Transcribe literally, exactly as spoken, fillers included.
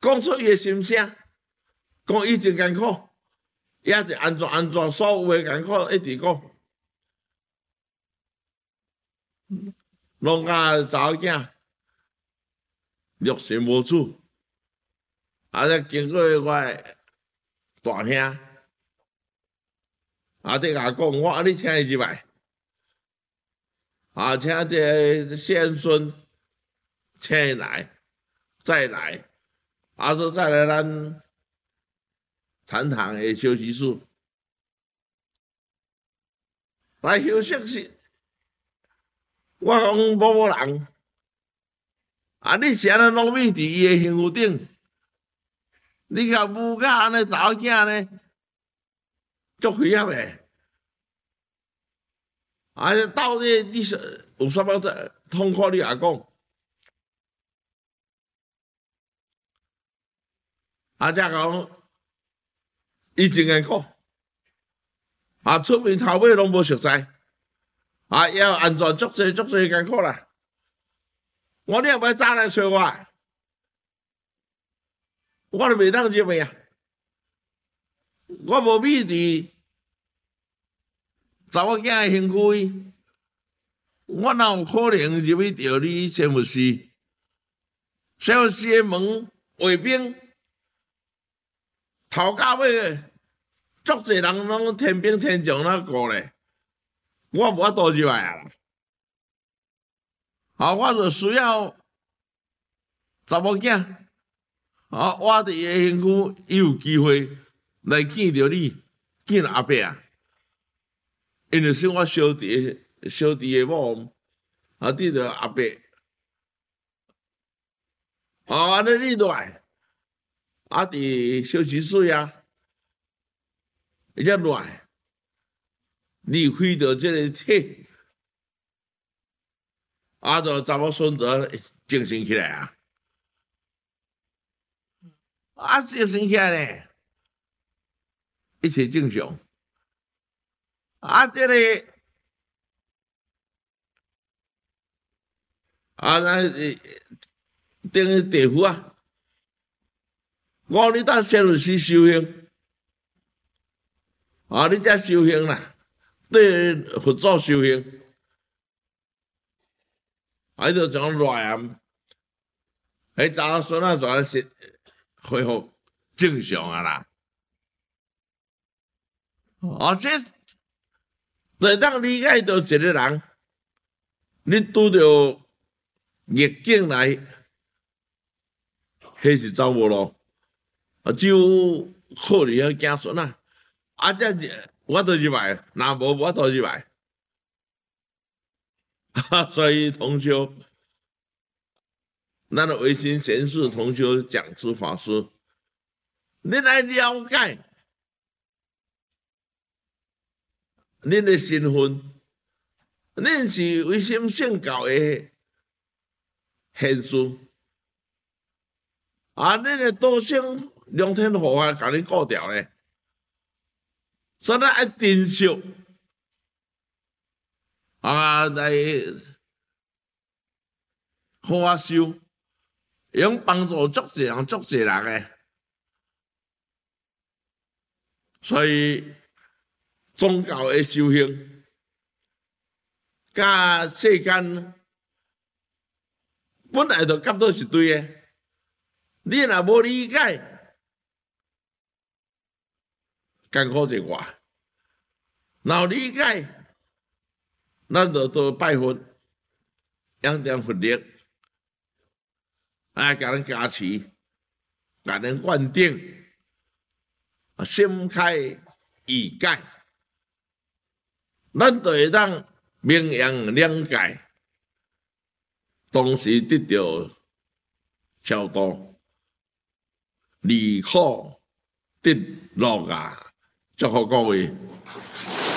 讲出伊诶心声，讲伊真艰苦，也是安怎安怎所有诶艰苦一直讲。农家查某囝六神无主，啊！再经过我大兄，啊！伫甲讲，我啊，你请伊入来，啊，请这先孙请伊来，再来，啊，说再来咱禅堂的休息室来休息时。我讲某某人，啊！你是安尼糯米伫伊诶身躯顶，你甲母甲安尼查某囝呢，足危险诶！啊！到底你是有啥物痛苦？你也讲，啊！则讲伊真艰苦，啊！出面头尾拢无熟悉。啊，要安全足济足济艰苦啦！我你也袂早来找我，我就袂当入去啊！我无米伫查某囝诶身躯，我哪有可能入去着你仙佛寺？仙佛寺诶门卫兵头到尾，足济人拢天兵天将那顾咧。我无法度入来啊！啊，我就需要查某囝，啊，我伫伊诶身躯，伊有机会来见着你，见阿伯啊！因为是我小弟小弟诶某，啊，见着阿伯，啊，安尼你来，啊，伫休息室啊，一只来。离开着这个体，啊，就查某孙子精神起来啊，啊，精神起来咧，一切正常。啊，这个啊，那等于地府啊，我你当先入去修行，啊，你才修行啦。对佛祖修行，啊，就从内涵，迄查某孙仔全是恢复正常啊啦。啊，这就当理解到一个人，你拄着逆境来，迄是走无路，啊，只有靠伫遐囝孙啊，啊，这我都入来，若无我都入来。所以同修，咱的维新贤士同修讲师法师，你来了解恁的身份，恁是为什么圣教的贤士？啊，恁的道性良天护法甲恁顾掉咧，所以咱爱珍惜啊来好啊修，用帮助足济人足济人诶，所以宗教的修行，甲世间本来就夹到一堆诶。你若无理解，艰苦就我；若理解，咱就做拜佛，仰点佛力，来甲咱加持，甲咱灌顶，心开意解，咱就会当明扬两解，同时得到超度。离苦得乐啊！祝福各位。